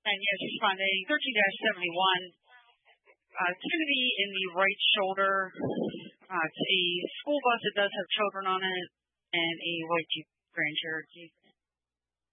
And yes, responding 13-71. Activity in the right shoulder. It's a school bus that does have children on it, and a white Jeep Grand Cherokee.